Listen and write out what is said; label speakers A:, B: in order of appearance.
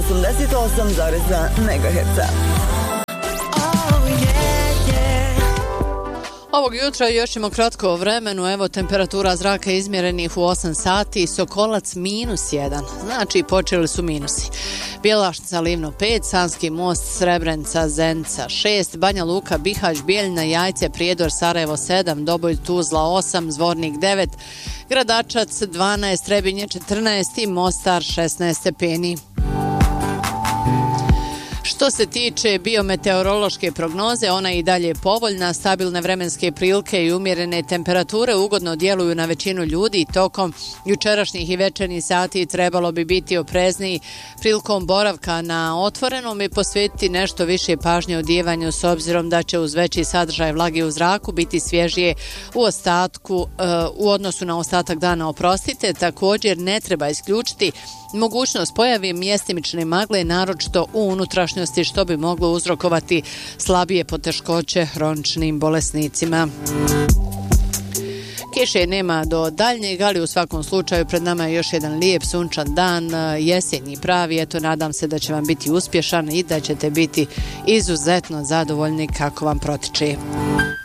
A: 88,2 MHz.
B: Ovog jutra još ćemo kratko o vremenu, evo temperatura zraka izmjerenih u 8 sati, Sokolac -1, znači počeli su minusi. Bjelašnica Livno 5, Sanski most, Srebrenica, Zenica 6, Banja Luka, Bihać, Bijeljina, Jajce, Prijedor, Sarajevo 7, Doboj, Tuzla 8, Zvornik 9, Gradačac 12, Trebinje 14 i Mostar 16 stepeni. Što se tiče biometeorološke prognoze, ona je i dalje povoljna, stabilne vremenske prilike i umjerene temperature ugodno djeluju na većinu ljudi. Tokom jučerašnjih i večernjih sati trebalo bi biti oprezniji prilikom boravka na otvorenom i posvetiti nešto više pažnje odjevanju s obzirom da će uz veći sadržaj vlage u zraku biti svježije u odnosu na ostatak dana. Također ne treba isključiti mogućnost pojave mjestimične magle, naročito u unutrašnjosti, što bi moglo uzrokovati slabije poteškoće hroničnim bolesnicima. Kiše nema do daljnjeg, ali u svakom slučaju pred nama je još jedan lijep sunčan dan, jesenji pravi. Eto, nadam se da će vam biti uspješan i da ćete biti izuzetno zadovoljni kako vam protiče.